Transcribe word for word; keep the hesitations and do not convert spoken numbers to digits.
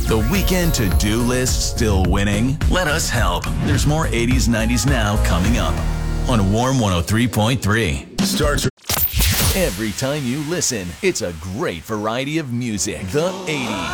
The weekend to-do list still winning? Let us help. There's more eighties, nineties now coming up on Warm one oh three point three. Starts every time you listen. It's a great variety of music. The eighties.